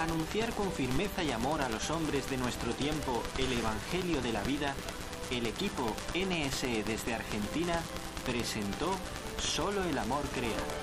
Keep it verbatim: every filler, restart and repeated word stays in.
Para anunciar con firmeza y amor a los hombres de nuestro tiempo el Evangelio de la vida, el equipo N S E desde Argentina presentó Solo el amor crea.